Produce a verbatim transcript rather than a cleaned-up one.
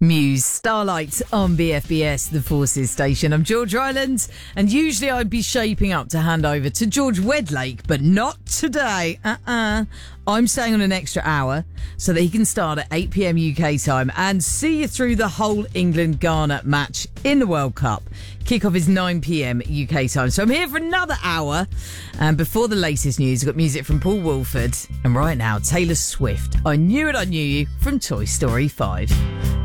Muse, Starlight on B F B S, the Forces station. I'm George Ryland, and usually I'd be shaping up to hand over to George Wedlake, but not today. Uh-uh. I'm staying on an extra hour so that he can start at eight p.m. U K time and see you through the whole England-Ghana match in the World Cup. Kickoff is nine p.m. U K time. So I'm here for another hour. And before the latest news, I've got music from Paul Woolford. And right now, Taylor Swift. I Knew It, I Knew You from Toy Story five.